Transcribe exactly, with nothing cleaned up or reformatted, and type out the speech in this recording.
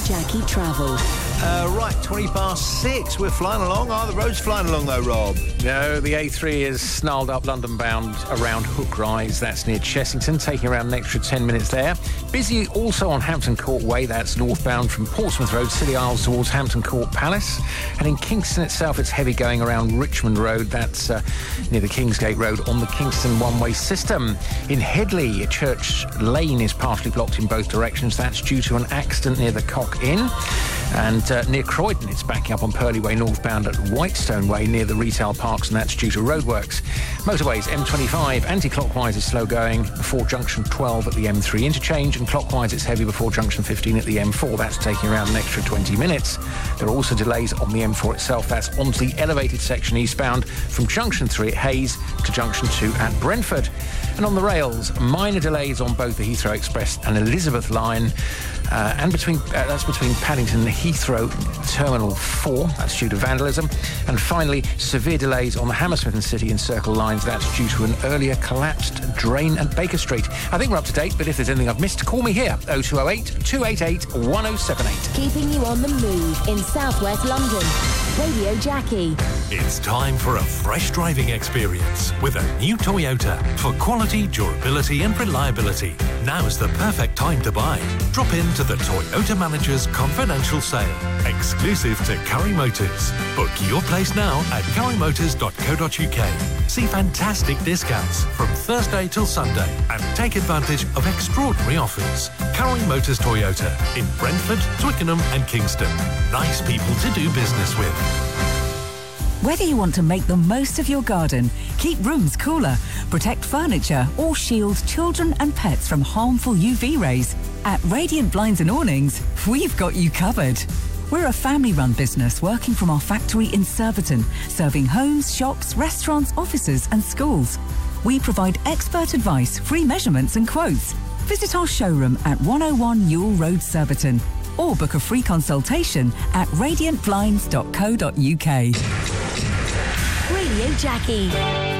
Jackie Travel. Uh, right, twenty past six. We're flying along. Are the roads flying along, though, Rob? No, the A three is snarled up London bound around Hook Rise. That's near Chessington, taking around an extra ten minutes there. Busy also on Hampton Court Way. That's northbound from Portsmouth Road, Scilly Isles towards Hampton Court Palace. And in Kingston itself, it's heavy going around Richmond Road. That's uh, near the Kingsgate Road on the Kingston one-way system. In Headley, Church Lane is partially blocked in both directions. That's due to an accident near the Cock Inn. And uh, near Croydon, it's backing up on Purley Way northbound at Whitestone Way near the retail parks, and that's due to roadworks. Motorways, M twenty-five, anti-clockwise is slow going before junction twelve at the M three interchange, and clockwise it's heavy before junction fifteen at the M four. That's taking around an extra twenty minutes. There are also delays on the M four itself. That's onto the elevated section eastbound from junction three at Hayes to junction two at Brentford. And on the rails, minor delays on both the Heathrow Express and Elizabeth line, uh, and between uh, that's between Paddington and Heathrow Terminal four. That's due to vandalism. And finally, severe delays on the Hammersmith and City and Circle lines. That's due to an earlier collapsed drain at Baker Street. I think we're up to date, but if there's anything I've missed, call me here. oh two oh eight, two eight eight, one oh seven eight. Keeping you on the move in southwest London. Radio Jackie. It's time for a fresh driving experience with a new Toyota for quality, durability and reliability. Now's the perfect time to buy. Drop into the Toyota Manager's confidential sale, exclusive to Curry Motors. Book your place now at curry motors dot co dot uk. See fantastic discounts from Thursday till Sunday and take advantage of extraordinary offers. Curry Motors Toyota in Brentford, Twickenham and Kingston. Nice people to do business with. Whether you want to make the most of your garden, keep rooms cooler, protect furniture or shield children and pets from harmful U V rays, at Radiant Blinds and Awnings, we've got you covered. We're a family-run business working from our factory in Surbiton, serving homes, shops, restaurants, offices and schools. We provide expert advice, free measurements and quotes. Visit our showroom at one oh one Newell Road, Surbiton, or book a free consultation at radiant blinds dot co dot uk. Radio Jackie.